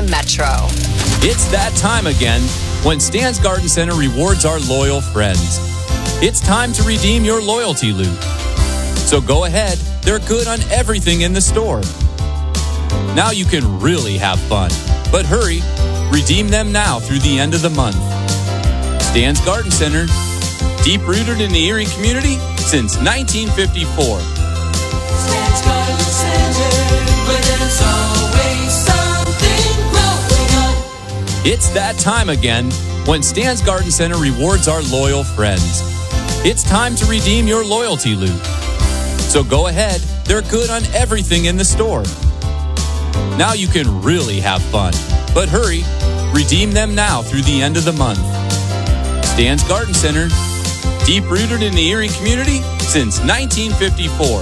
Metro. It's that time again when Stan's Garden Center rewards our loyal friends. It's time to redeem your loyalty loot. So go ahead, they're good on everything in the store. Now you can really have fun. But hurry, redeem them now through the end of the month. Stan's Garden Center, deep-rooted in the Erie community since 1954. Stan's Garden Center, where there's always something growing up. It's that time again when Stan's Garden Center rewards our loyal friends. It's time to redeem your loyalty loot. So go ahead, they're good on everything in the store. Now you can really have fun. But hurry, redeem them now through the end of the month. Stan's Garden Center, deep-rooted in the Erie community since 1954.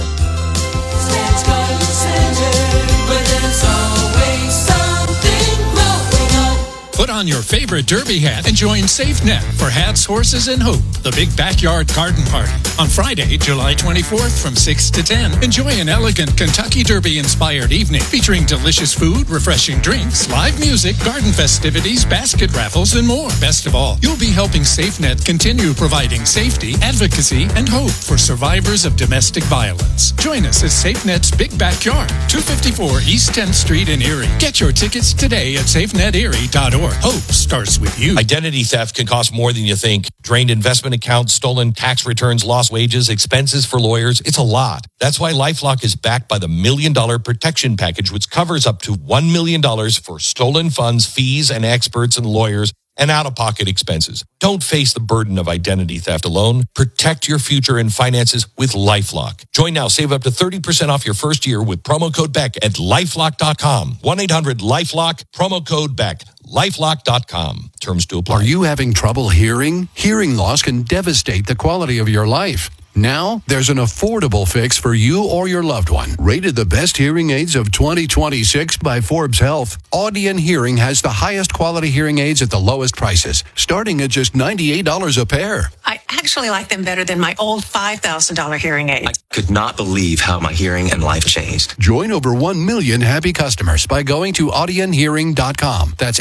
Stan's Garden Center, where there's always something growing up. Put on your favorite derby hat and join SafeNet for Hats, Horses, and Hope, the big backyard garden party. On Friday, July 24th from 6 to 10, enjoy an elegant Kentucky Derby-inspired evening featuring delicious food, refreshing drinks, live music, garden festivities, basket raffles, and more. Best of all, you'll be helping SafeNet continue providing safety, advocacy, and hope for survivors of domestic violence. Join us at SafeNet's Big Backyard, 254 East 10th Street in Erie. Get your tickets today at safeneterie.org. Hope starts with you. Identity theft can cost more than you think. Drained investment accounts, stolen tax returns, lost wages, expenses for lawyers. It's a lot. That's why LifeLock is backed by the $1 Million Protection Package, which covers up to $1 million for stolen funds, fees, and experts and lawyers and out-of-pocket expenses. Don't face the burden of identity theft alone. Protect your future and finances with LifeLock. Join now. Save up to 30% off your first year with promo code BECK at LifeLock.com. 1-800-LifeLock, promo code BECK. LifeLock.com. Terms to apply. Are you having trouble hearing? Hearing loss can devastate the quality of your life. Now, there's an affordable fix for you or your loved one. Rated the best hearing aids of 2026 by Forbes Health, Audion Hearing has the highest quality hearing aids at the lowest prices, starting at just $98 a pair. I actually like them better than my old $5,000 hearing aid. I could not believe how my hearing and life changed. Join over 1 million happy customers by going to audionhearing.com. That's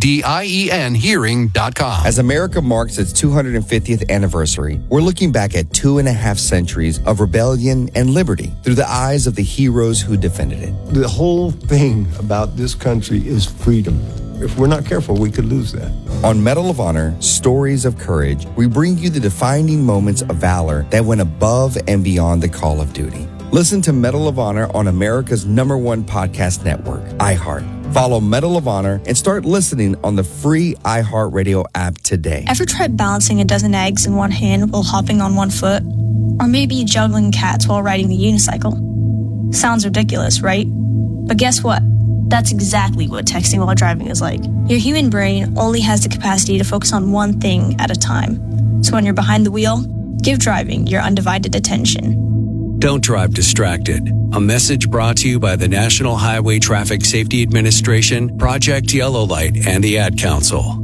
AUDIEN hearing.com. As America marks its 250th anniversary, we're looking back at 2.5 centuries of rebellion and liberty through the eyes of the heroes who defended it. The whole thing about this country is freedom. If we're not careful, we could lose that. On Medal of Honor, Stories of Courage, we bring you the defining moments of valor that went above and beyond the call of duty. Listen to Medal of Honor on America's #1 podcast network, iHeart. Follow Medal of Honor and start listening on the free iHeartRadio app today. Ever tried balancing a dozen eggs in one hand while hopping on one foot? Or maybe juggling cats while riding the unicycle? Sounds ridiculous, right? But guess what? That's exactly what texting while driving is like. Your human brain only has the capacity to focus on one thing at a time. So when you're behind the wheel, give driving your undivided attention. Don't drive distracted. A message brought to you by the National Highway Traffic Safety Administration, Project Yellow Light, and the Ad Council.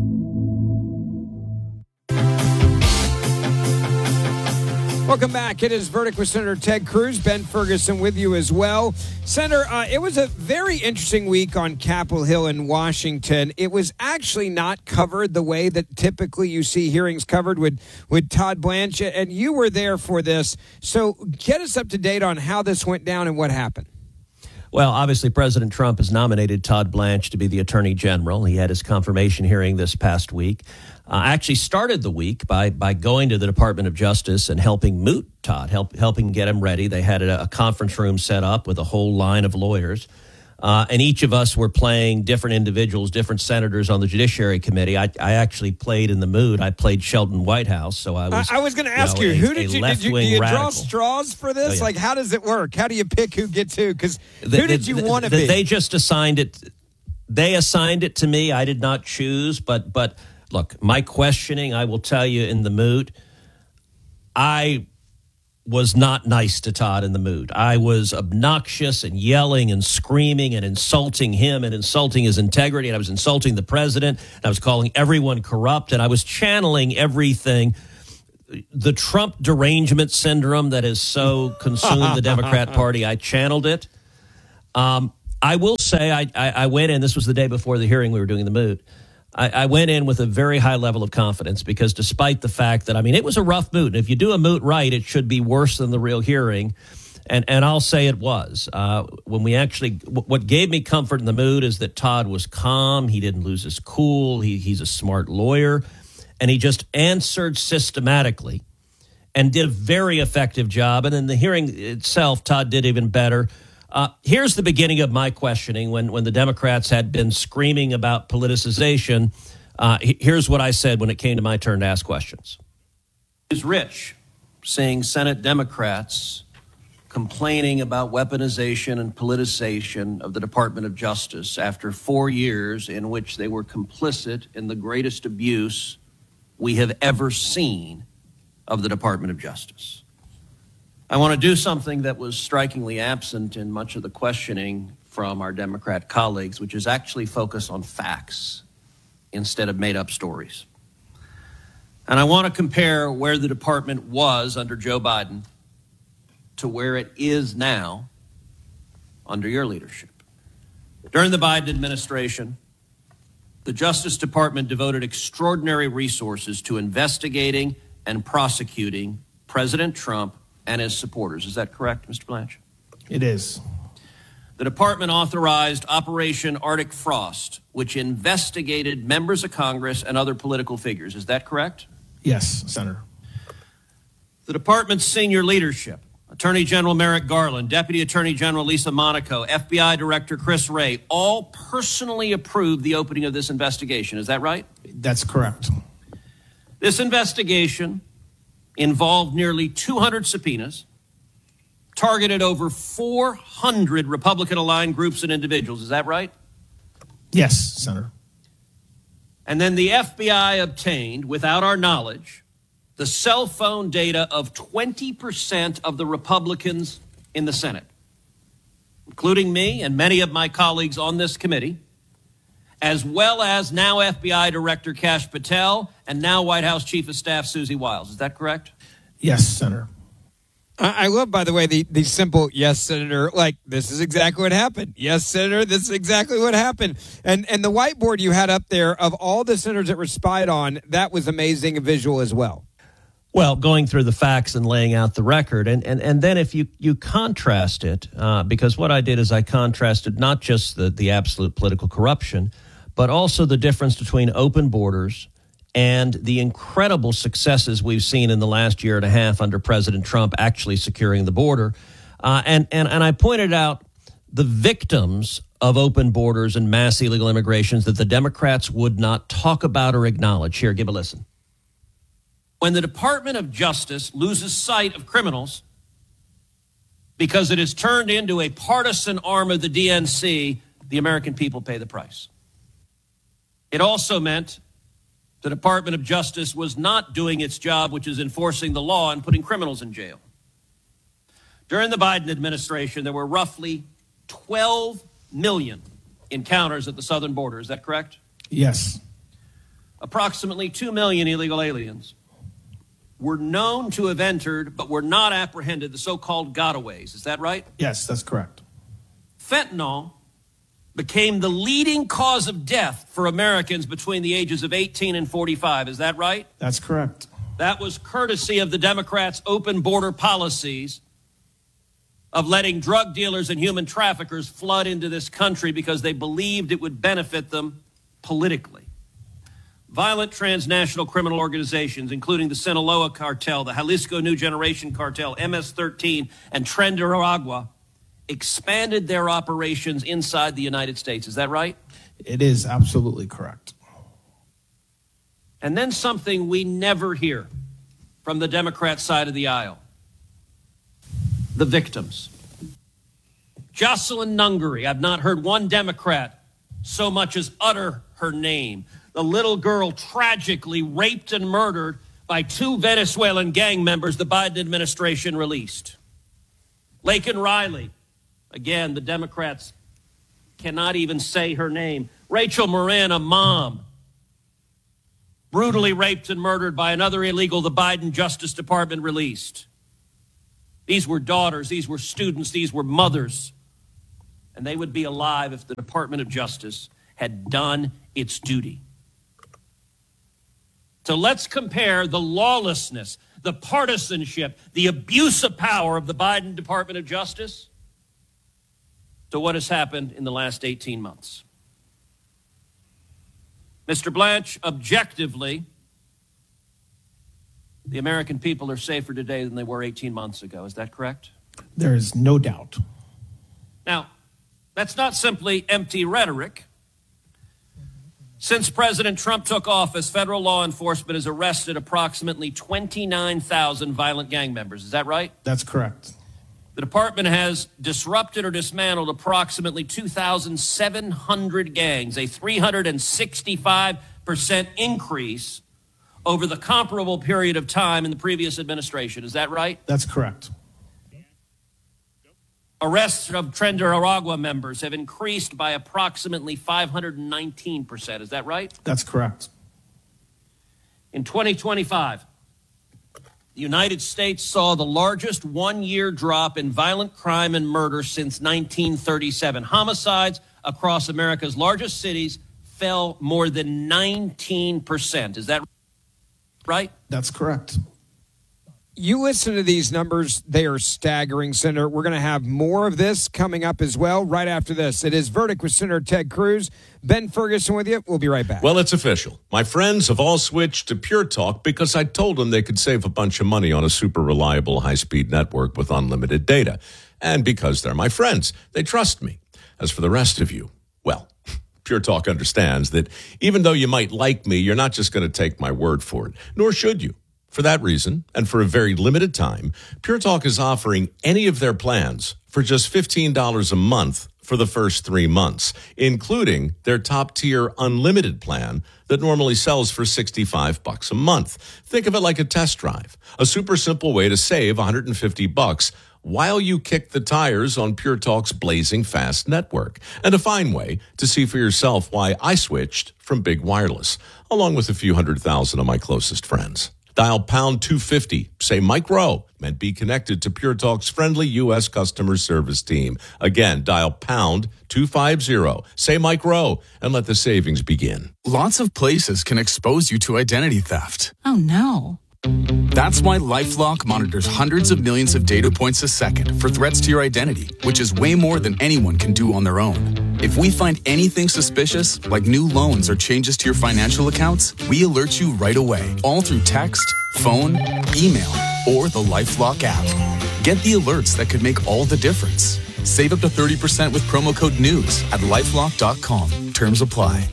Welcome back. It is Verdict with Senator Ted Cruz. Ben Ferguson with you as well. Senator, it was a very interesting week on Capitol Hill in Washington. It was actually not covered the way that typically you see hearings covered with Todd Blanche, and you were there for this. So get us up to date on how this went down and what happened. Well, obviously, President Trump has nominated Todd Blanche to be the Attorney General. He had his confirmation hearing this past week. I actually started the week by going to the Department of Justice and helping moot Todd, helping get him ready. They had a conference room set up with a whole line of lawyers. And each of us were playing different individuals, different senators on the Judiciary Committee. I actually played in the mood. I played Shelton Whitehouse. So I was going to ask you, who did you draw straws for this? Oh, yeah. Like, how does it work? How do you pick who gets who? Because who did you want to be? They just assigned it. They assigned it to me. I did not choose. But look, my questioning, I will tell you in the mood, I was not nice to Todd in the mood. I was obnoxious and yelling and screaming and insulting him and insulting his integrity. And I was insulting the president. And I was calling everyone corrupt. And I was channeling everything. The Trump derangement syndrome that has so consumed the Democrat Party, I channeled it. I will say I went in, this was the day before the hearing we were doing the moot. I went in with a very high level of confidence because despite the fact that, it was a rough moot. And if you do a moot right, it should be worse than the real hearing. And I'll say it was. What gave me comfort in the moot is that Todd was calm. He didn't lose his cool. He's a smart lawyer. And he just answered systematically and did a very effective job. And in the hearing itself, Todd did even better. Here's the beginning of my questioning when the Democrats had been screaming about politicization. Here's what I said when it came to my turn to ask questions. Is Rich seeing Senate Democrats complaining about weaponization and politicization of the Department of Justice after 4 years in which they were complicit in the greatest abuse we have ever seen of the Department of Justice? I want to do something that was strikingly absent in much of the questioning from our Democrat colleagues, which is actually focus on facts instead of made-up stories. And I want to compare where the department was under Joe Biden to where it is now under your leadership. During the Biden administration, the Justice Department devoted extraordinary resources to investigating and prosecuting President Trump and his supporters. Is that correct, Mr. Blanche? It is. The department authorized Operation Arctic Frost, which investigated members of Congress and other political figures. Is that correct? Yes, Senator. The department's senior leadership, Attorney General Merrick Garland, Deputy Attorney General Lisa Monaco, FBI Director Chris Wray, all personally approved the opening of this investigation. Is that right? That's correct. This investigation involved nearly 200 subpoenas, targeted over 400 Republican-aligned groups and individuals. Is that right? Yes, Senator. And then the FBI obtained, without our knowledge, the cell phone data of 20% of the Republicans in the Senate, including me and many of my colleagues on this committee, as well as now FBI Director Kash Patel and now White House Chief of Staff Susie Wiles. Is that correct? Yes, Senator. I love, by the way, the simple, yes, Senator, like, this is exactly what happened. Yes, Senator, this is exactly what happened. And the whiteboard you had up there of all the senators that were spied on, that was amazing visual as well. Well, going through the facts and laying out the record. And then if you contrast it, because what I did is I contrasted not just the absolute political corruption, but also the difference between open borders and the incredible successes we've seen in the last year and a half under President Trump actually securing the border. And I pointed out the victims of open borders and mass illegal immigrations that the Democrats would not talk about or acknowledge. Here, give a listen. When the Department of Justice loses sight of criminals because it is turned into a partisan arm of the DNC, the American people pay the price. It also meant the Department of Justice was not doing its job, which is enforcing the law and putting criminals in jail. During the Biden administration, there were roughly 12 million encounters at the southern border. Is that correct? Yes. Approximately 2 million illegal aliens were known to have entered but were not apprehended, the so-called gotaways. Is that right? Yes, that's correct. Fentanyl became the leading cause of death for Americans between the ages of 18 and 45. Is that right? That's correct. That was courtesy of the Democrats' open border policies of letting drug dealers and human traffickers flood into this country because they believed it would benefit them politically. Violent transnational criminal organizations, including the Sinaloa Cartel, the Jalisco New Generation Cartel, MS-13, and Tren de Aragua, expanded their operations inside the United States. Is that right? It is absolutely correct. And then something we never hear from the Democrat side of the aisle. The victims. Jocelyn Nungaray. I've not heard one Democrat so much as utter her name. The little girl tragically raped and murdered by 2 Venezuelan gang members the Biden administration released. Laken Riley. Again, the Democrats cannot even say her name. Rachel Morin, a mom, brutally raped and murdered by another illegal the Biden Justice Department released. These were daughters, these were students, these were mothers and they would be alive if the Department of Justice had done its duty. So let's compare the lawlessness, the partisanship, the abuse of power of the Biden Department of Justice to what has happened in the last 18 months. Mr. Blanche, objectively, the American people are safer today than they were 18 months ago. Is that correct? There is no doubt. Now, that's not simply empty rhetoric. Since President Trump took office, federal law enforcement has arrested approximately 29,000 violent gang members. Is that right? That's correct. The department has disrupted or dismantled approximately 2,700 gangs, a 365% increase over the comparable period of time in the previous administration. Is that right? That's correct. Arrests of Tren de Aragua members have increased by approximately 519%. Is that right? That's correct. In 2025, the United States saw the largest one-year drop in violent crime and murder since 1937. Homicides across America's largest cities fell more than 19%. Is that right? That's correct. You listen to these numbers, they are staggering, Senator. We're going to have more of this coming up as well right after this. It is Verdict with Senator Ted Cruz. Ben Ferguson with you. We'll be right back. Well, it's official. My friends have all switched to Pure Talk because I told them they could save a bunch of money on a super reliable high-speed network with unlimited data. And because they're my friends, they trust me. As for the rest of you, well, Pure Talk understands that even though you might like me, you're not just going to take my word for it, nor should you. For that reason, and for a very limited time, Pure Talk is offering any of their plans for just $15 a month for the first 3 months, including their top-tier unlimited plan that normally sells for $65 a month. Think of it like a test drive, a super simple way to save $150 while you kick the tires on Pure Talk's blazing fast network, and a fine way to see for yourself why I switched from big wireless, along with a few 100,000 of my closest friends. Dial pound 250, say Mike Rowe, and be connected to Pure Talk's friendly U.S. customer service team. Again, dial pound 250, say Mike Rowe, and let the savings begin. Lots of places can expose you to identity theft. Oh, no. That's why LifeLock monitors hundreds of millions of data points a second for threats to your identity, which is way more than anyone can do on their own. If we find anything suspicious, like new loans or changes to your financial accounts, we alert you right away, all through text, phone, email, or the LifeLock app. Get the alerts that could make all the difference. Save up to 30% with promo code NEWS at LifeLock.com. Terms apply.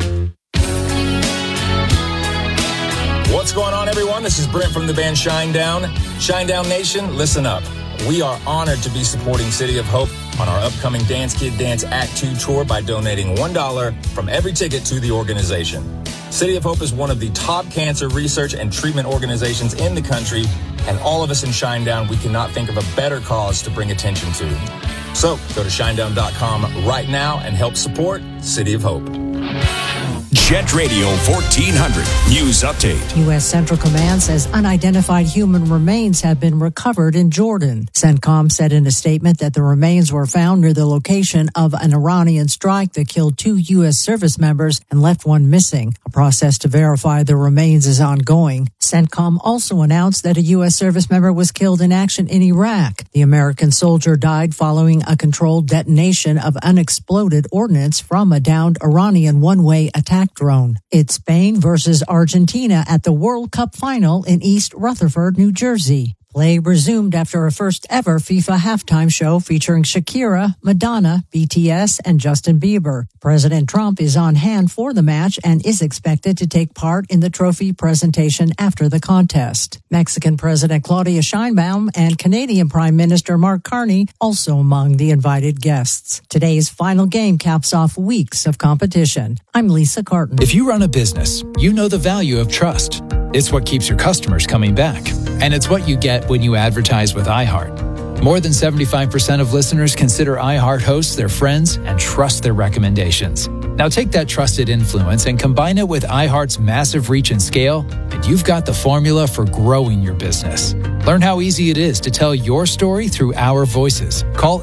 What's going on, everyone? This is Brent from the band Shinedown. Shinedown Nation, listen up. We are honored to be supporting City of Hope on our upcoming Dance Kid Dance Act 2 tour by donating $1 from every ticket to the organization. City of Hope is one of the top cancer research and treatment organizations in the country, and all of us in Shinedown, we cannot think of a better cause to bring attention to. So go to shinedown.com right now and help support City of Hope. Jet Radio 1400 News Update. U.S. Central Command says unidentified human remains have been recovered in Jordan. CENTCOM said in a statement that the remains were found near the location of an Iranian strike that killed 2 U.S. service members and left one missing. A process to verify the remains is ongoing. CENTCOM also announced that a U.S. service member was killed in action in Iraq. The American soldier died following a controlled detonation of unexploded ordnance from a downed Iranian one-way attack drone. It's Spain versus Argentina at the World Cup final in East Rutherford, New Jersey. Play resumed after a first-ever FIFA halftime show featuring Shakira, Madonna, BTS, and Justin Bieber. President Trump is on hand for the match and is expected to take part in the trophy presentation after the contest. Mexican President Claudia Sheinbaum and Canadian Prime Minister Mark Carney also among the invited guests. Today's final game caps off weeks of competition. I'm Lisa Carton. If you run a business, you know the value of trust. It's what keeps your customers coming back. And it's what you get when you advertise with iHeart. More than 75% of listeners consider iHeart hosts their friends and trust their recommendations. Now take that trusted influence and combine it with iHeart's massive reach and scale, and you've got the formula for growing your business. Learn how easy it is to tell your story through our voices. Call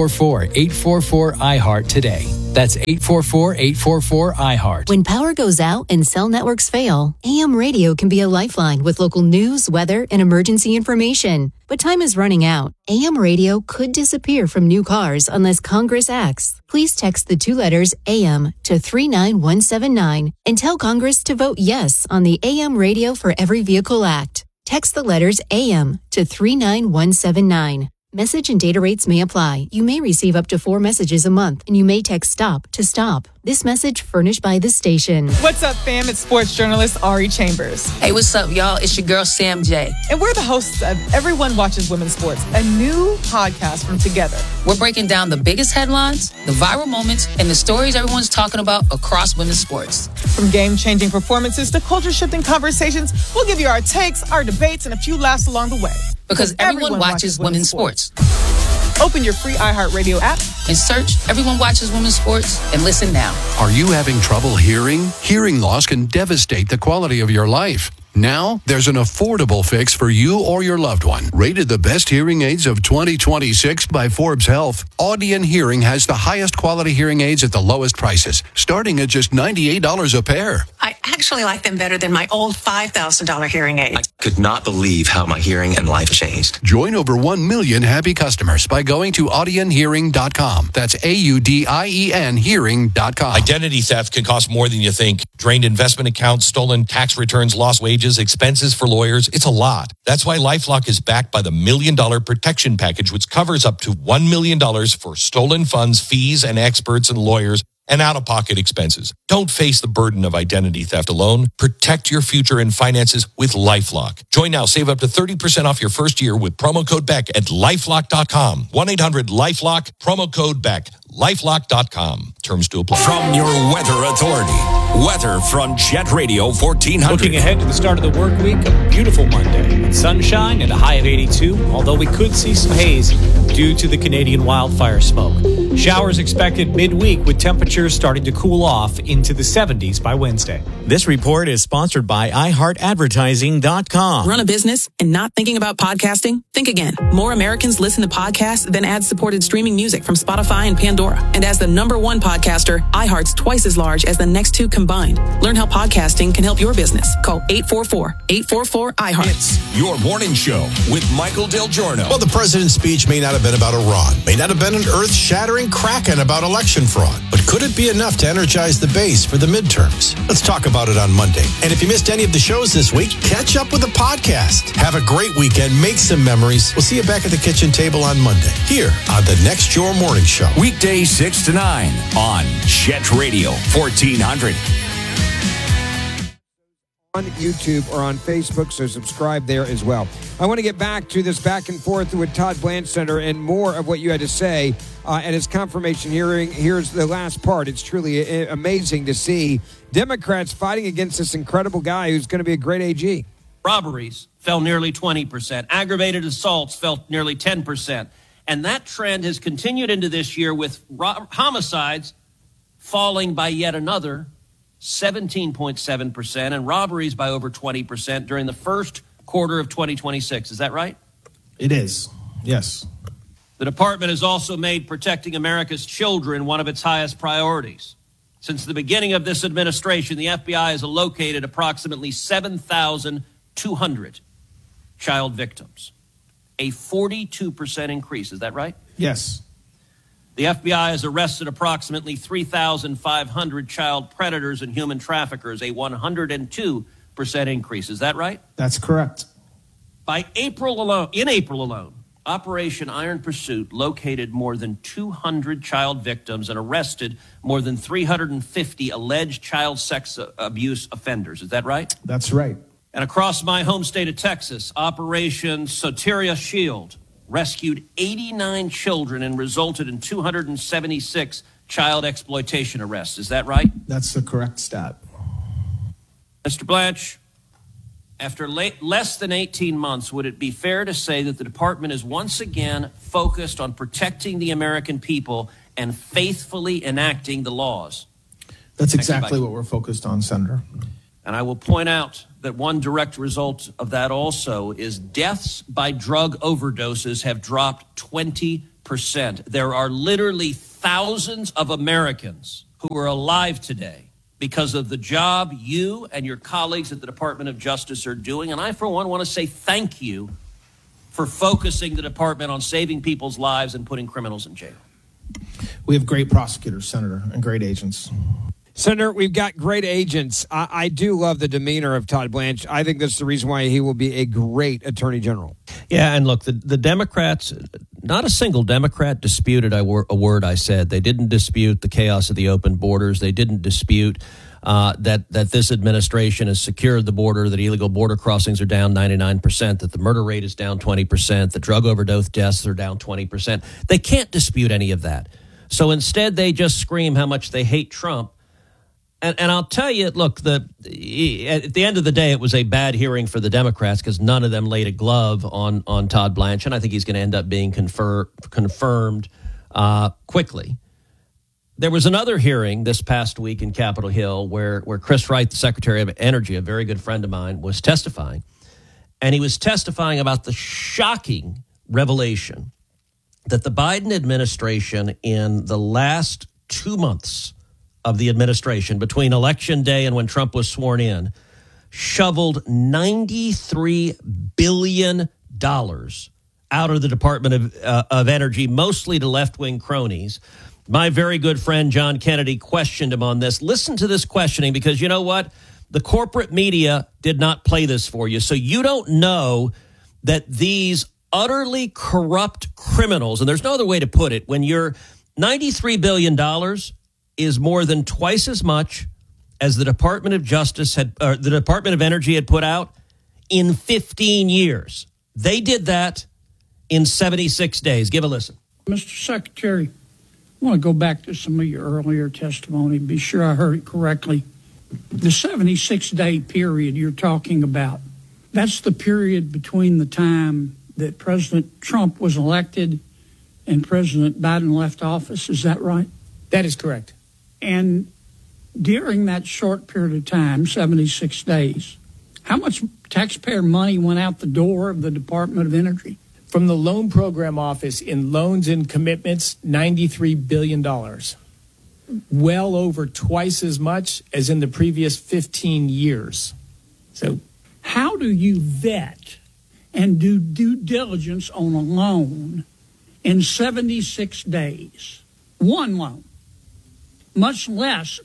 844-844-iHeart today. That's 844-844-iHeart. When power goes out and cell networks fail, AM radio can be a lifeline with local news, weather, and emergency information. But time is running out. AM radio could disappear from new cars unless Congress acts. Please text the 2 letters AM to 39179 and tell Congress to vote yes on the AM Radio for Every Vehicle Act. Text the letters AM to 39179. Message and data rates may apply. You may receive up to 4 messages a month, and you may text STOP to stop. This message furnished by the station. What's up, fam? It's sports journalist Ari Chambers. Hey, what's up, y'all? It's your girl, Sam J. And we're the hosts of Everyone Watches Women's Sports, a new podcast from Together. We're breaking down the biggest headlines, the viral moments, and the stories everyone's talking about across women's sports. From game-changing performances to culture-shifting conversations, we'll give you our takes, our debates, and a few laughs along the way. Because everyone watches women's sports. Open your free iHeartRadio app and search Everyone Watches Women's Sports and listen now. Are you having trouble hearing? Hearing loss can devastate the quality of your life. Now, there's an affordable fix for you or your loved one. Rated the best hearing aids of 2026 by Forbes Health, Audion Hearing has the highest quality hearing aids at the lowest prices, starting at just $98 a pair. I actually like them better than my old $5,000 hearing aid. I could not believe how my hearing and life changed. Join over 1 million happy customers by going to audionhearing.com. That's AUDIEN hearing.com. Identity theft can cost more than you think. Drained investment accounts, stolen tax returns, lost wages, expenses for lawyers. It's a lot. That's why LifeLock is backed by the $1 Million Protection Package, which covers up to $1 million for stolen funds, fees, and experts and lawyers and out-of-pocket expenses. Don't face the burden of identity theft alone. Protect your future and finances with LifeLock. Join now. Save up to 30% off your first year with promo code BECK at LifeLock.com. 1-800-LifeLock, promo code BECK. LifeLock.com. Terms to apply. From your weather authority, weather from Jet Radio 1400. Looking ahead to the start of the work week, a beautiful Monday with sunshine and a high of 82, although we could see some haze due to the Canadian wildfire smoke. Showers expected midweek with temperatures starting to cool off into the 70s by Wednesday. This report is sponsored by iHeartAdvertising.com. Run a business and not thinking about podcasting? Think again. More Americans listen to podcasts than ad-supported streaming music from Spotify and Pandora. And as the #1 podcaster, iHeart's twice as large as the next 2 combined. Learn how podcasting can help your business. Call 844-844-iHeart. It's your morning show with Michael Del Giorno. Well, the president's speech may not have been about Iran, may not have been an earth-shattering kraken about election fraud, but could it be enough to energize the base for the midterms? Let's talk about it on Monday. And if you missed any of the shows this week, catch up with the podcast. Have a great weekend. Make some memories. We'll see you back at the kitchen table on Monday here on the Next Your Morning Show. Weekdays 6 to 9 on Jet Radio 1400. On YouTube or on Facebook, so subscribe there as well. I want to get back to this back and forth with Todd Blanche Center and more of what you had to say at his confirmation hearing. Here's the last part. It's truly amazing to see Democrats fighting against this incredible guy who's going to be a great AG. Robberies fell nearly 20%. Aggravated assaults fell nearly 10%. And that trend has continued into this year with homicides falling by yet another 17.7% and robberies by over 20% during the first quarter of 2026. Is that right? It is. Yes. The department has also made protecting America's children one of its highest priorities. Since the beginning of this administration, the FBI has located approximately 7,200 child victims. A 42% increase. Is that right? Yes. The FBI has arrested approximately 3,500 child predators and human traffickers, a 102% increase. Is that right? That's correct. In April alone, Operation Iron Pursuit located more than 200 child victims and arrested more than 350 alleged child sex abuse offenders. Is that right? That's right. And across my home state of Texas, Operation Soteria Shield rescued 89 children and resulted in 276 child exploitation arrests. Is that right? That's the correct stat. Mr. Blanche, after less than 18 months, would it be fair to say that the department is once again focused on protecting the American people and faithfully enacting the laws? That's exactly what we're focused on, Senator. And I will point out that one direct result of that also is deaths by drug overdoses have dropped 20%. There are literally thousands of Americans who are alive today because of the job you and your colleagues at the Department of Justice are doing. And I, for one, want to say thank you for focusing the department on saving people's lives and putting criminals in jail. We have great prosecutors, Senator, and great agents. Senator, we've got great agents. I do love the demeanor of Todd Blanche. I think that's the reason why he will be a great attorney general. Yeah, and look, the Democrats, not a single Democrat disputed a word I said. They didn't dispute the chaos of the open borders. They didn't dispute that this administration has secured the border, that illegal border crossings are down 99%, that the murder rate is down 20%, that drug overdose deaths are down 20%. They can't dispute any of that. So instead, they just scream how much they hate Trump. And I'll tell you, look, at the end of the day, it was a bad hearing for the Democrats because none of them laid a glove on Todd Blanche, and I think he's going to end up being confirmed quickly. There was another hearing this past week in Capitol Hill where Chris Wright, the Secretary of Energy, a very good friend of mine, was testifying. And he was testifying about the shocking revelation that the Biden administration in the last 2 months of the administration, between Election Day and when Trump was sworn in, shoveled $93 billion out of the Department of Energy, mostly to left-wing cronies. My very good friend John Kennedy questioned him on this. Listen to this questioning, because you know what? The corporate media did not play this for you. So you don't know that these utterly corrupt criminals, and there's no other way to put it, when you're $93 billion is more than twice as much as the Department of Justice the Department of Energy had put out in 15 years. They did that in 76 days. Give a listen. Mr. Secretary, I want to go back to some of your earlier testimony, be sure I heard it correctly. The 76-day period you're talking about, that's the period between the time that President Trump was elected and President Biden left office. Is that right? That is correct. And during that short period of time, 76 days, how much taxpayer money went out the door of the Department of Energy? From the Loan Program Office in loans and commitments, $93 billion. Well over twice as much as in the previous 15 years. So how do you vet and do due diligence on a loan in 76 days? One loan, much less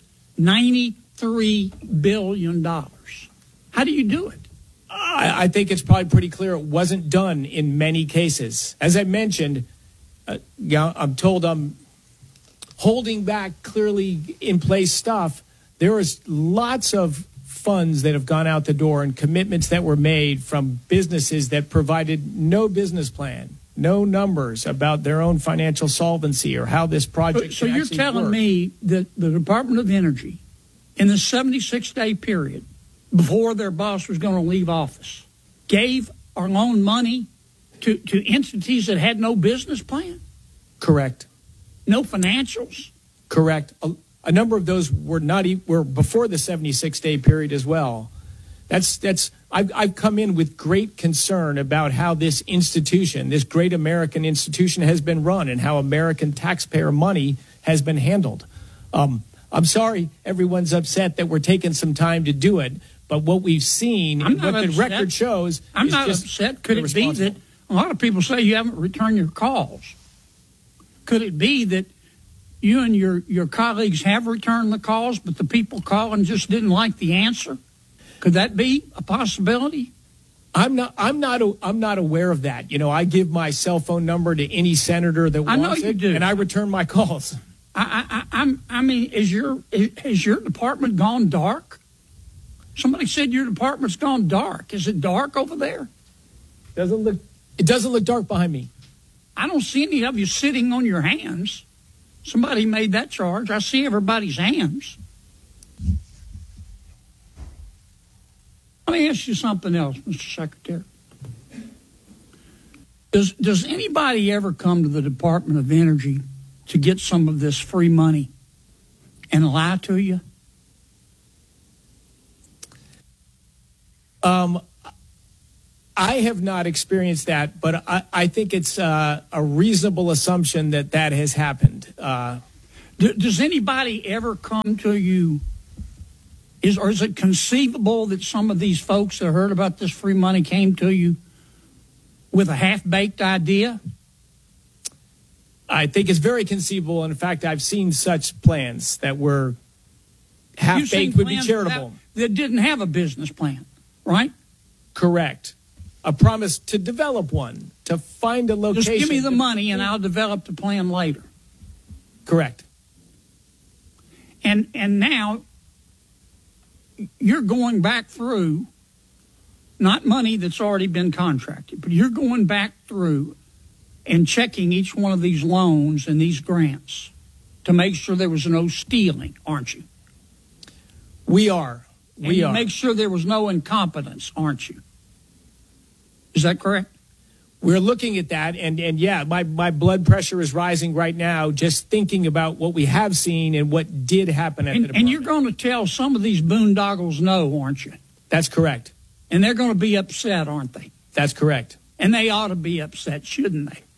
$93 billion. How do you do it? I think it's probably pretty clear it wasn't done in many cases. As I mentioned, I'm told I'm holding back clearly in place stuff. There is lots of funds that have gone out the door and commitments that were made from businesses that provided no business plan, no numbers about their own financial solvency or how this project So you're telling me that the Department of Energy, in the 76-day period before their boss was going to leave office, gave or loaned money to entities that had no business plan? Correct. No financials? Correct. A number of those were were before the 76-day period as well. I've come in with great concern about how this institution, this great American institution, has been run and how American taxpayer money has been handled. I'm sorry everyone's upset that we're taking some time to do it, but what we've seen and what the record shows I'm is not just upset. Could it be that a lot of people say you haven't returned your calls? Could it be that you and your colleagues have returned the calls, but the people calling just didn't like the answer? Could that be a possibility? I'm not aware of that. You know, I give my cell phone number to any senator that wants it, and I return my calls. I mean, has your department gone dark? Somebody said your department's gone dark. Is it dark over there? It doesn't look dark behind me. I don't see any of you sitting on your hands. Somebody made that charge. I see everybody's hands. Let me ask you something else, Mr. Secretary. Does anybody ever come to the Department of Energy to get some of this free money and lie to you I have not experienced that, but I think it's a reasonable assumption that has happened. Does anybody ever come to you? Or is it conceivable that some of these folks that heard about this free money came to you with a half-baked idea? I think it's very conceivable. In fact, I've seen such plans that were half-baked would be charitable. That didn't have a business plan, right? Correct. A promise to develop one, to find a location. Just give me the money and I'll develop the plan later. Correct. And now you're going back through, not money that's already been contracted, but you're going back through and checking each one of these loans and these grants to make sure there was no stealing, aren't you? We are. We are. Make sure there was no incompetence, aren't you? Is that correct? We're looking at that, and yeah, my blood pressure is rising right now just thinking about what we have seen and what did happen at the department. And you're going to tell some of these boondoggles no, aren't you? That's correct. And they're going to be upset, aren't they? That's correct. And they ought to be upset, shouldn't they?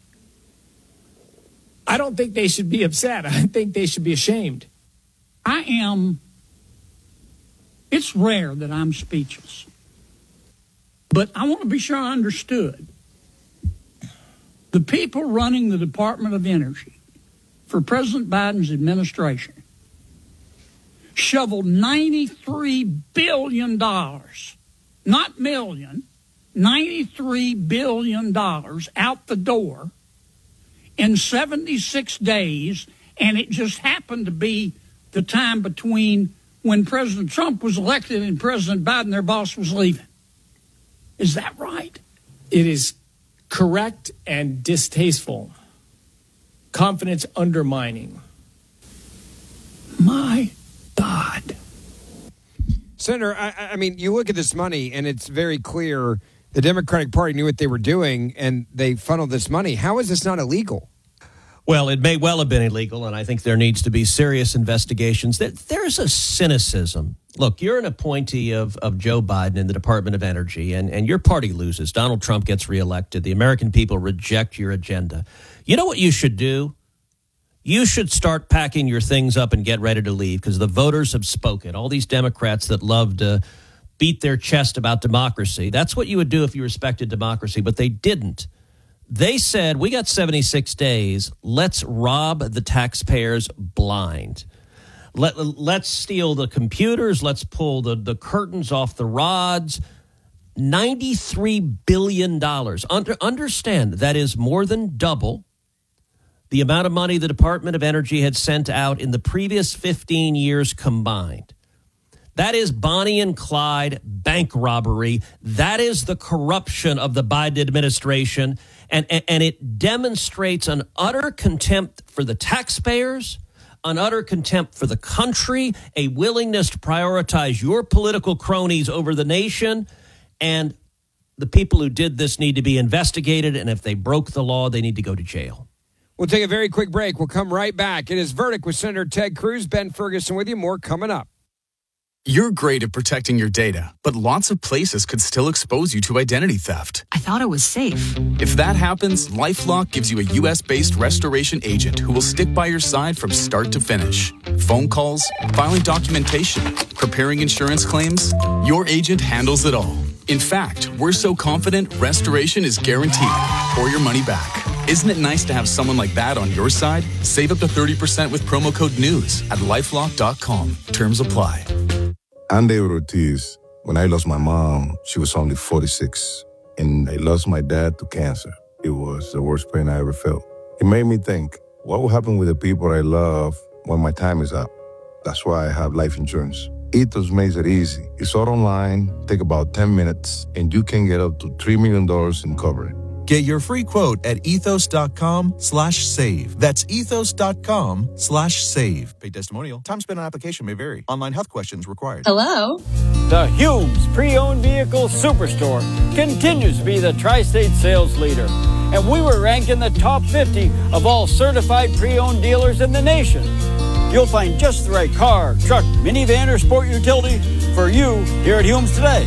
I don't think they should be upset. I think they should be ashamed. I am. It's rare that I'm speechless. But I want to be sure I understood. The people running the Department of Energy for President Biden's administration shoveled $93 billion, not million, $93 billion out the door in 76 days, and it just happened to be the time between when President Trump was elected and President Biden, their boss, was leaving. Is that right? It is correct and distasteful. Confidence undermining. My God. Senator, I mean, you look at this money, and it's very clear the Democratic Party knew what they were doing, and they funneled this money. How is this not illegal? Well, it may well have been illegal, and I think there needs to be serious investigations. There's a cynicism. Look, you're an appointee of Joe Biden in the Department of Energy, and your party loses. Donald Trump gets reelected. The American people reject your agenda. You know what you should do? You should start packing your things up and get ready to leave, because the voters have spoken. All these Democrats that love to beat their chest about democracy, that's what you would do if you respected democracy, but they didn't. They said, we got 76 days. Let's rob the taxpayers blind. Let's steal the computers. Let's pull the curtains off the rods. $93 billion. Understand, that is more than double the amount of money the Department of Energy had sent out in the previous 15 years combined. That is Bonnie and Clyde bank robbery. That is the corruption of the Biden administration. And it demonstrates an utter contempt for the taxpayers, an utter contempt for the country, a willingness to prioritize your political cronies over the nation. And the people who did this need to be investigated. And if they broke the law, they need to go to jail. We'll take a very quick break. We'll come right back. It is Verdict with Senator Ted Cruz. Ben Ferguson with you. More coming up. You're great at protecting your data, but lots of places could still expose you to identity theft. I thought it was safe. If that happens, LifeLock gives you a U.S.-based restoration agent who will stick by your side from start to finish. Phone calls, filing documentation, preparing insurance claims, your agent handles it all. In fact, we're so confident restoration is guaranteed or your money back. Isn't it nice to have someone like that on your side? Save up to 30% with promo code NEWS at LifeLock.com. Terms apply. I'm David Ortiz. When I lost my mom, she was only 46, and I lost my dad to cancer. It was the worst pain I ever felt. It made me think, what will happen with the people I love when my time is up? That's why I have life insurance. Ethos makes it easy. It's all online, take about 10 minutes, and you can get up to $3 million in coverage. Get your free quote at ethos.com/save. That's ethos.com/save. Paid testimonial. Time spent on application may vary. Online health questions required. Hello? The Humes Pre-Owned Vehicle Superstore continues to be the tri-state sales leader. And we were ranked in the top 50 of all certified pre-owned dealers in the nation. You'll find just the right car, truck, minivan, or sport utility for you here at Humes today.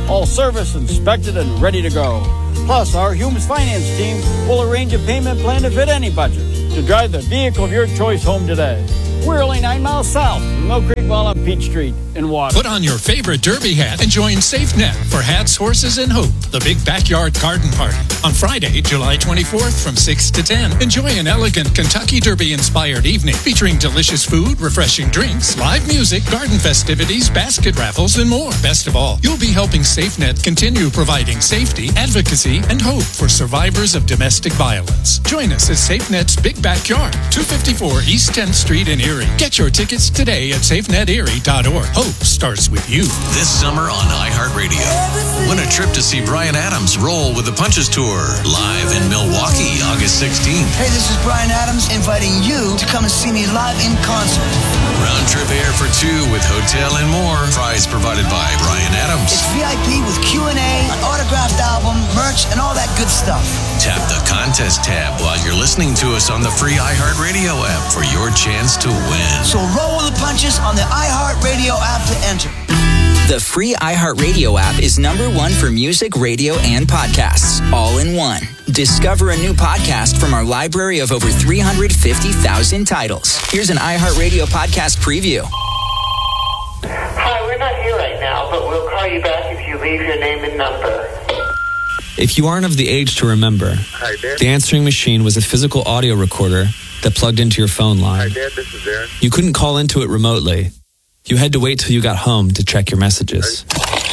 all service inspected and ready to go. Plus, our Humes Finance team will arrange a payment plan to fit any budget to drive the vehicle of your choice home today. We're only 9 miles south from Mill Creek Mall on Peach Street in Water. Put on your favorite derby hat and join SafeNet for Hats, Horses, and Hope, the big backyard garden party. On Friday, July 24th from 6 to 10, enjoy an elegant Kentucky Derby-inspired evening featuring delicious food, refreshing drinks, live music, garden festivities, basket raffles, and more. Best of all, you'll be helping SafeNet continue providing safety, advocacy, and hope for survivors of domestic violence. Join us at SafeNet's Big Backyard, 254 East 10th Street in Erie. Get your tickets today at safeneterie.org. Hope starts with you. This summer on iHeartRadio, win a trip to see Bryan Adams roll with the Punches Tour live in Milwaukee, August 16th. Hey, this is Bryan Adams inviting you to come and see me live in concert. Round trip air for two with hotel and more. Prize provided by Bryan Adams. It's VIP with Q&A, an autographed album, merch, and all that good stuff. Tap the contest tab while you're listening to us on the free iHeartRadio app for your chance to win. So roll with the punches on the iHeartRadio app to enter. The free iHeartRadio app is #1 for music, radio, and podcasts, all in one. Discover a new podcast from our library of over 350,000 titles. Here's an iHeartRadio podcast preview. Hi, we're not here right now, but we'll call you back if you leave your name and number. If you aren't of the age to remember, Hi, Dad. the answering machine was a physical audio recorder that plugged into your phone line. Hi, Dad. This is Aaron. You couldn't call into it remotely. You had to wait till you got home to check your messages.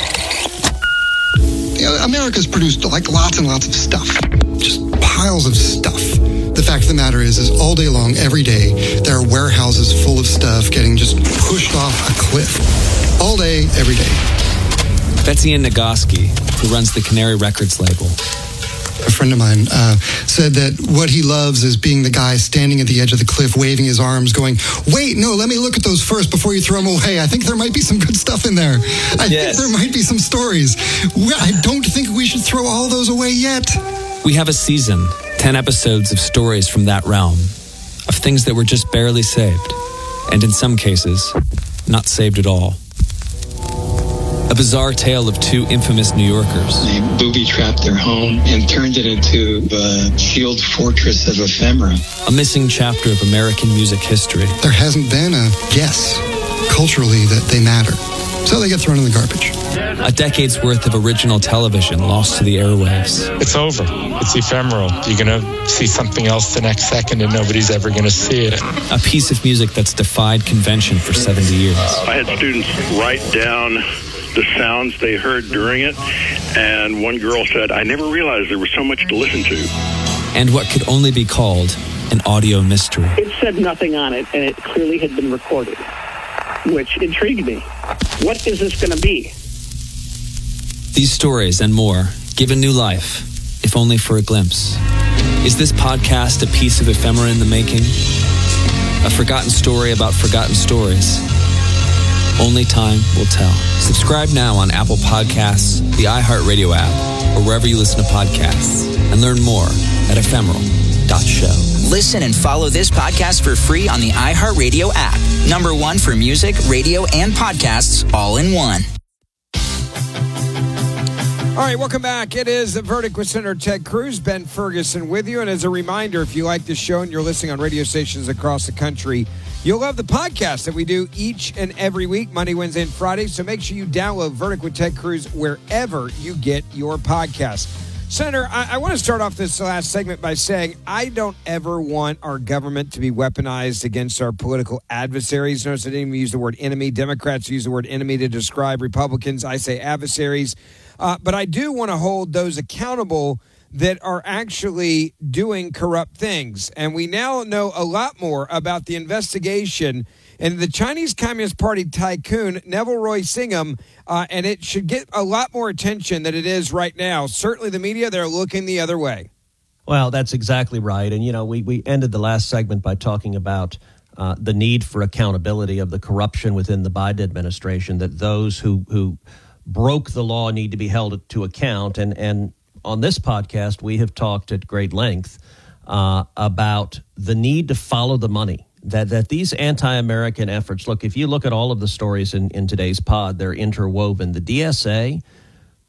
America's produced lots and lots of stuff. Just piles of stuff. The fact of the matter is all day long, every day, there are warehouses full of stuff getting just pushed off a cliff. All day, every day. Betsy Ann Nagoski, who runs the Canary Records label. A friend of mine said that what he loves is being the guy standing at the edge of the cliff, waving his arms, going, wait, no, let me look at those first before you throw them away. I think there might be some good stuff in there. I think there might be some stories. I don't think we should throw all those away yet. We have a season, 10 episodes of stories from that realm, of things that were just barely saved, and in some cases, not saved at all. A bizarre tale of two infamous New Yorkers. They booby-trapped their home and turned it into the shield fortress of ephemera. A missing chapter of American music history. There hasn't been a guess culturally that they matter. So they get thrown in the garbage. A decade's worth of original television lost to the airwaves. It's over. It's ephemeral. You're going to see something else the next second and nobody's ever going to see it. A piece of music that's defied convention for 70 years. I had students write down the sounds they heard during it, and one girl said, I never realized there was so much to listen to. And what could only be called an audio mystery. It said nothing on it, and it clearly had been recorded, which intrigued me. What is this going to be? These stories and more given new life, if only for a glimpse. Is this podcast a piece of ephemera in the making? A forgotten story about forgotten stories? Only time will tell. Subscribe now on Apple Podcasts, the iHeartRadio app, or wherever you listen to podcasts, and learn more at ephemeral.show. Listen and follow this podcast for free on the iHeartRadio app. #1 for music, radio, and podcasts, all in one. All right, welcome back. It is The Verdict with Senator Ted Cruz, Ben Ferguson with you. And as a reminder, if you like this show and you're listening on radio stations across the country, you'll love the podcast that we do each and every week, Monday, Wednesday, and Friday. So make sure you download Verdict with Ted Cruz wherever you get your podcast. Senator, I want to start off this last segment by saying I don't ever want our government to be weaponized against our political adversaries. Notice I didn't even use the word enemy. Democrats use the word enemy to describe Republicans. I say adversaries. But I do want to hold those accountable that are actually doing corrupt things. And we now know a lot more about the investigation into the Chinese Communist Party tycoon, Neville Roy Singham, and it should get a lot more attention than it is right now. Certainly the media, they're looking the other way. Well, that's exactly right. And, you know, we ended the last segment by talking about the need for accountability of the corruption within the Biden administration, that those who broke the law need to be held to account. And on this podcast, we have talked at great length about the need to follow the money, that these anti-American efforts, look, if you look at all of the stories in today's pod, they're interwoven. The DSA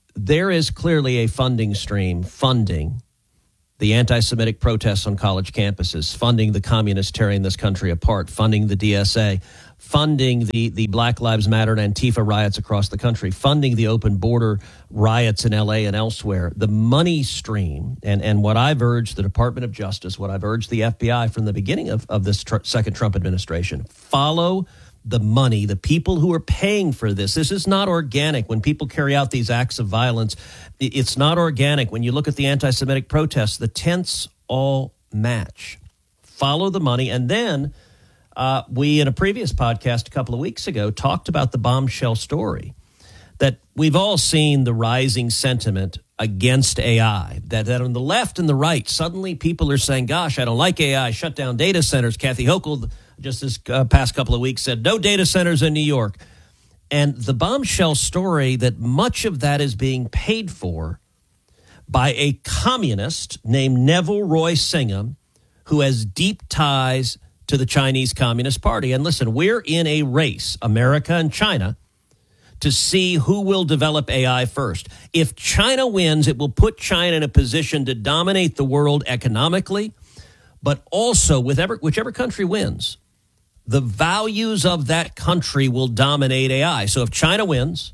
there is clearly a funding stream funding the anti-Semitic protests on college campuses, funding the communists tearing this country apart, funding the DSA, funding the Black Lives Matter and Antifa riots across the country, funding the open border riots in L.A. and elsewhere. The money stream, and what I've urged the Department of Justice, what I've urged the FBI from the beginning of this second Trump administration, follow the money, the people who are paying for this. This is not organic. When people carry out these acts of violence, it's not organic. When you look at the anti-Semitic protests, the tents all match. Follow the money. And then we, in a previous podcast a couple of weeks ago, talked about the bombshell story that we've all seen the rising sentiment against AI, that on the left and the right, suddenly people are saying, gosh, I don't like AI, shut down data centers. Kathy Hochul, just this past couple of weeks, said no data centers in New York. And the bombshell story that much of that is being paid for by a communist named Neville Roy Singham, who has deep ties to the Chinese Communist Party. And listen, we're in a race, America and China, to see who will develop AI first. If China wins, it will put China in a position to dominate the world economically, but also whichever country wins, the values of that country will dominate AI. So if China wins,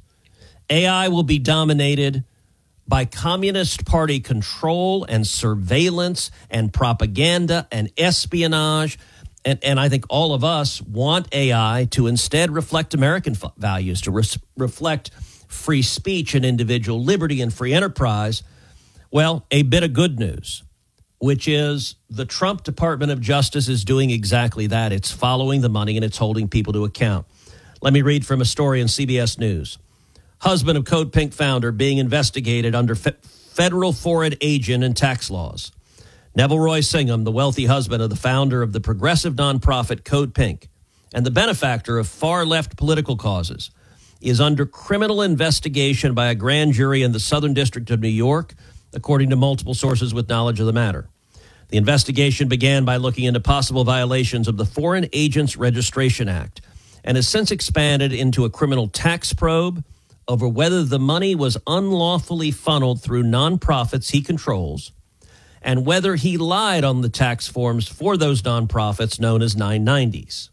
AI will be dominated by Communist Party control and surveillance and propaganda and espionage. And I think all of us want AI to instead reflect American values, to reflect free speech and individual liberty and free enterprise. Well, a bit of good news, which is the Trump Department of Justice is doing exactly that. It's following the money and it's holding people to account. Let me read from a story in CBS News. Husband of Code Pink founder being investigated under federal foreign agent and tax laws. Neville Roy Singham, the wealthy husband of the founder of the progressive nonprofit Code Pink and the benefactor of far-left political causes, is under criminal investigation by a grand jury in the Southern District of New York, according to multiple sources with knowledge of the matter. The investigation began by looking into possible violations of the Foreign Agents Registration Act and has since expanded into a criminal tax probe over whether the money was unlawfully funneled through nonprofits he controls and whether he lied on the tax forms for those nonprofits known as 990s.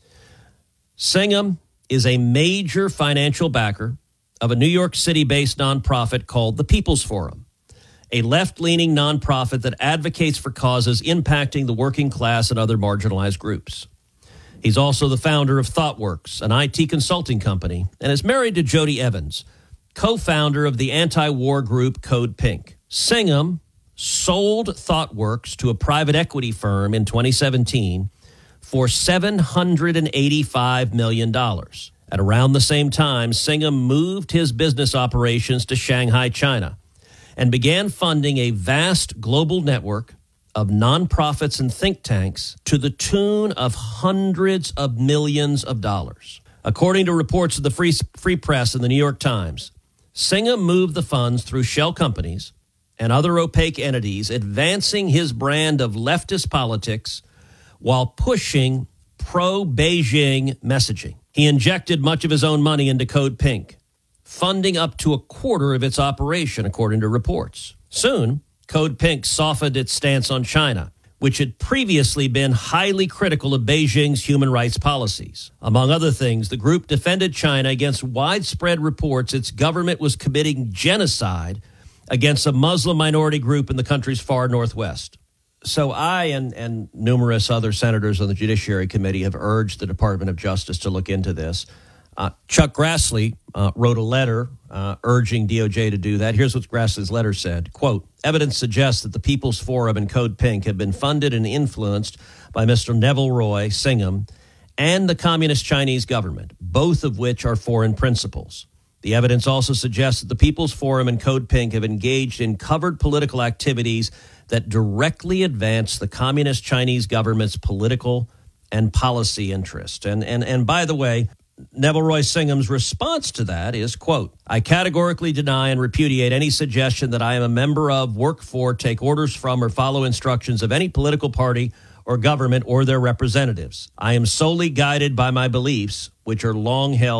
Singham is a major financial backer of a New York City-based nonprofit called the People's Forum, a left-leaning nonprofit that advocates for causes impacting the working class and other marginalized groups. He's also the founder of ThoughtWorks, an IT consulting company, and is married to Jody Evans, co-founder of the anti-war group Code Pink. Singham sold ThoughtWorks to a private equity firm in 2017 for $785 million. At around the same time, Singham moved his business operations to Shanghai, China, and began funding a vast global network of nonprofits and think tanks to the tune of hundreds of millions of dollars. According to reports of the Free Press and the New York Times, Singham moved the funds through shell companies and other opaque entities, advancing his brand of leftist politics while pushing pro-Beijing messaging. He injected much of his own money into Code Pink, funding up to a quarter of its operation, according to reports. Soon, Code Pink softened its stance on China, which had previously been highly critical of Beijing's human rights policies. Among other things, the group defended China against widespread reports its government was committing genocide against a Muslim minority group in the country's far northwest. So I and numerous other senators on the Judiciary Committee have urged the Department of Justice to look into this. Chuck Grassley wrote a letter urging DOJ to do that. Here's what Grassley's letter said. Quote, evidence suggests that the People's Forum and Code Pink have been funded and influenced by Mr. Neville Roy Singham and the Communist Chinese government, both of which are foreign principals. The evidence also suggests that the People's Forum and Code Pink have engaged in covered political activities that directly advance the Communist Chinese government's political and policy interest. And by the way, Neville Roy Singham's response to that is, quote, I categorically deny and repudiate any suggestion that I am a member of, work for, take orders from, or follow instructions of any political party or government or their representatives. I am solely guided by my beliefs, which are long held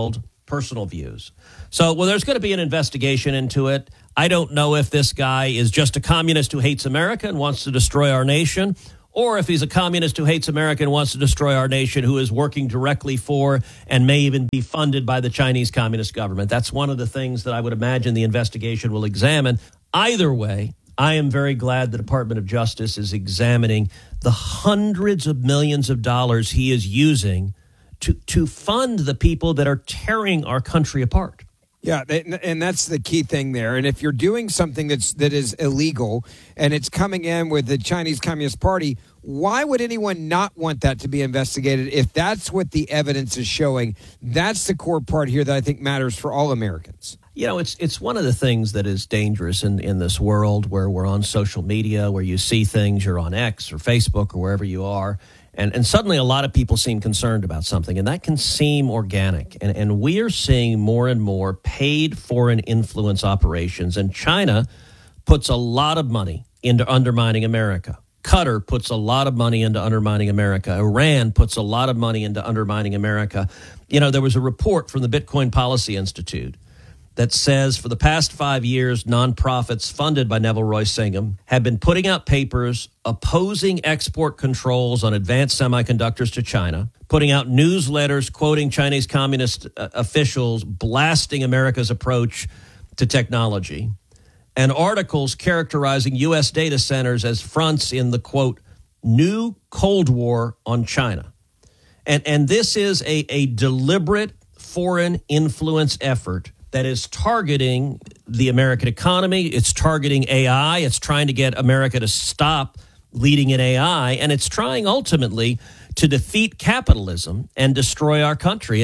personal views. So, well, there's going to be an investigation into it. I don't know if this guy is just a communist who hates America and wants to destroy our nation, or if he's a communist who hates America and wants to destroy our nation, who is working directly for and may even be funded by the Chinese Communist government. That's one of the things that I would imagine the investigation will examine. Either way, I am very glad the Department of Justice is examining the hundreds of millions of dollars he is using to fund the people that are tearing our country apart. Yeah, and that's the key thing there. And if you're doing something that is illegal and it's coming in with the Chinese Communist Party, why would anyone not want that to be investigated if that's what the evidence is showing? That's the core part here that I think matters for all Americans. You know, it's one of the things that is dangerous in this world where we're on social media, where you see things, you're on X or Facebook or wherever you are, and suddenly a lot of people seem concerned about something, and that can seem organic. And we are seeing more and more paid foreign influence operations, and China puts a lot of money into undermining America. Qatar puts a lot of money into undermining America. Iran puts a lot of money into undermining America. You know, there was a report from the Bitcoin Policy Institute that says for the past 5 years, nonprofits funded by Neville Roy Singham have been putting out papers opposing export controls on advanced semiconductors to China, putting out newsletters quoting Chinese communist officials, blasting America's approach to technology, and articles characterizing U.S. data centers as fronts in the, quote, new Cold War on China. And this is a deliberate foreign influence effort that is targeting the American economy. It's targeting AI. It's trying to get America to stop leading in AI. And it's trying ultimately to defeat capitalism and destroy our country.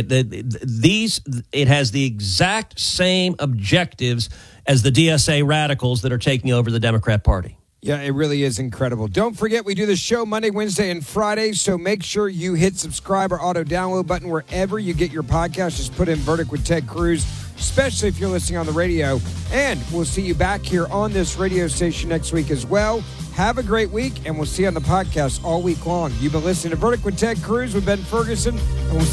It has the exact same objectives as the DSA radicals that are taking over the Democrat Party. Yeah, it really is incredible. Don't forget, we do the show Monday, Wednesday, and Friday, so make sure you hit subscribe or auto-download button wherever you get your podcast. Just put in Verdict with Ted Cruz, especially if you're listening on the radio. And we'll see you back here on this radio station next week as well. Have a great week, and we'll see you on the podcast all week long. You've been listening to Verdict with Ted Cruz with Ben Ferguson, and we'll see